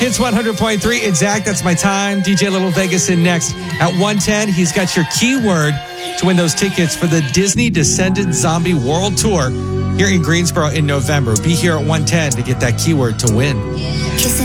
Hits 100.3. It's Zach. That's my time. DJ Little Vegas in next. At 1:10, he's got your keyword to win those tickets for the Disney Descendant Zombie World Tour here in Greensboro in November. Be here at 1:10 to get that keyword to win.